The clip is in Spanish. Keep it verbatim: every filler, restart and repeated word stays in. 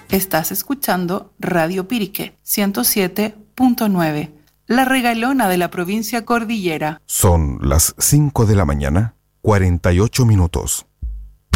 Estás escuchando Radio Pirique ciento siete punto nueve, la regalona de la provincia cordillera. Son las cinco de la mañana, cuarenta y ocho minutos.